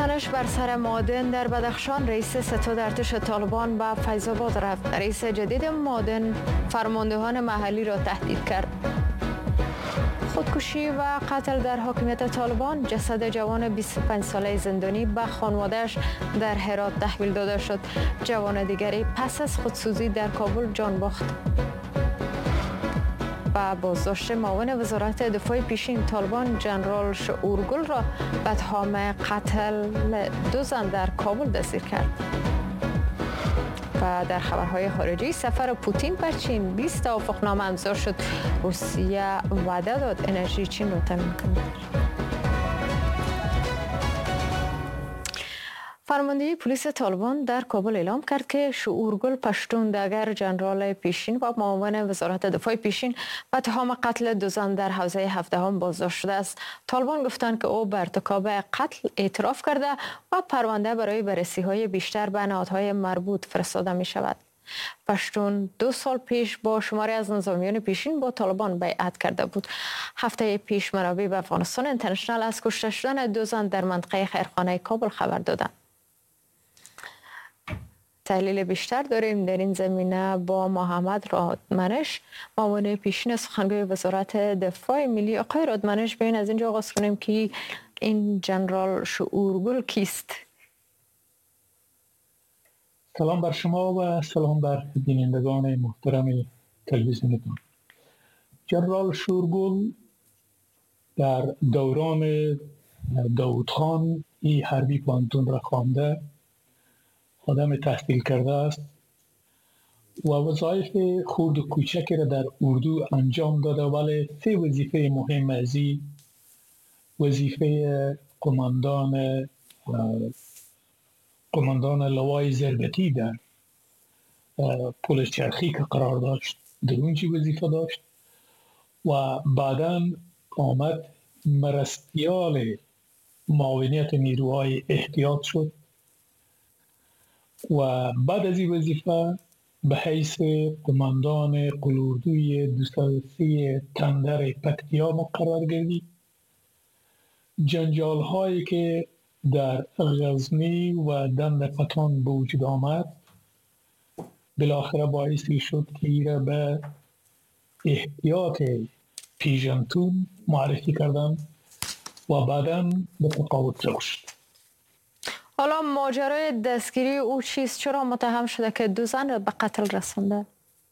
تنش بر سر معادن در بدخشان. رئیس ستاد ارتش طالبان به فیض‌آباد رفت. رئیس جدید معادن فرماندهان محلی را تهدید کرد. خودکشی و قتل در حاکمیت طالبان. جسد جوان 25 ساله زندانی به خانواده‌اش در هرات تحویل داده شد. جوان دیگری پس از خودسوزی در کابل جان باخت. و بازداشت معاون وزارت دفاع پیشین طالبان ژنرال شعورگل را به تهم قتل 2 زن در کابل دستگیر کرد. و در خبرهای خارجی سفر پوتین بر چین 20 توافقنامه امضا شد. روسیه وعده داد انرژی چین را تامین کند. فرمانده پلیس طالبان در کابل اعلام کرد که شعورگل پشتون دگر ژنرال پیشین و معاون وزارت دفاع پیشین به تهم قتل 2 زن در حوزه 17 بازداشت شده است. طالبان گفتند که او به ارتکاب قتل اعتراف کرده و پرونده برای بررسی‌های بیشتر به نهادهای مربوط فرستاده می شود. پشتون 2 سال پیش با شماری از نظامیان پیشین با طالبان بیعت کرده بود. هفته پیش منابع به افغانستان اینترنشنال از کشته شدن 2 زن در منطقه خیرخانه کابل خبر دادند. تحلیل بیشتر داریم در این زمینه با محمد رادمنش، معاون پیشین سخنگوی وزارت دفاع ملی. آقای رادمنش، بیاین از اینجا آغاز کنیم که این ژنرال شعورگل کیست؟ سلام بر شما و سلام بر بینندگان محترم تلویزیونتون. ژنرال شعورگل در دوران داود خان این حربی پانتون را خوانده، آدم تحصیل کرده است و وظایف خرد و کوچکی را در اردو انجام داده، ولی 3 وظیفه مهم از این وظیفه قماندان لوای ضربتی در پل چرخی که قرار داشت در اونجی وظیفه داشت و بعداً آمد مرستیال معاونیت نیروهای احتیاط شد و بعد از این وظیفه به حیث قماندان قلاردوی 203 تندر پکتیا مقرر گردید. جنجال هایی که در غزنی و دند قطان به وجود آمد بالاخره باعثی شد که ایره به احتیاط پیژنتون معرفی کردن و بعداً به تقاعد رسید. حالا ماجرای دستگیری او چیست؟ چرا متهم شده که 2 زن را به قتل رسانده؟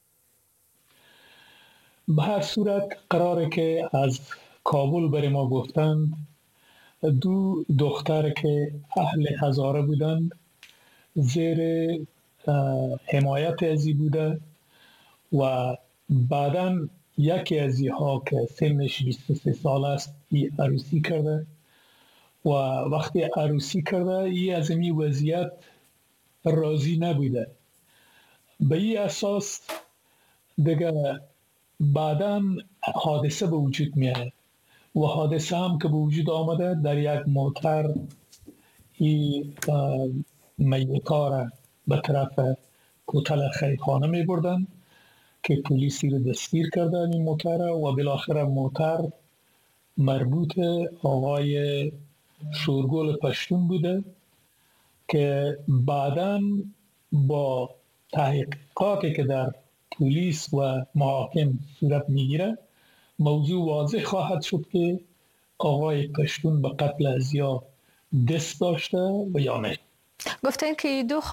به هر صورت قراره که از کابل برای ما گفتند 2 دختر که اهل هزاره بودند زیر حمایت ازی بوده و بعداً یکی از اینها که سنش 23 سال است ای عروسی کرده و وقتی عروسی کرده ای از این وضعیت راضی نبوده. به این اساس دیگه بعداً حادثه به وجود میاد و حادثه هم که به وجود آمده در یک موتر این میتا را به طرف کوتل خیرخانه می بردن که پلیسی رو دستگیر کردن این موتر و بالاخره موتر مربوط آقای شعورگل پشتون بوده که بعداً با تحقیقاتی که در پلیس و محاکم صورت میگیره موضوع واضح خواهد شد که آقای پشتون به قتل ازیا دست داشته و یا نه. گفتین که 2